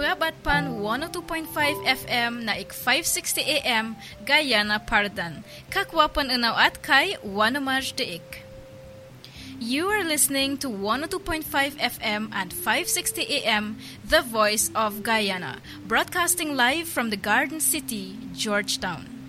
Aggabat pan 102.5 FM na ik 560 AM Guyana Pardan. Kakwapan unaw at kay Wanamaj Deik. You are listening to 102.5 FM and 560 AM, The Voice of Guyana, broadcasting live from the Garden City, Georgetown.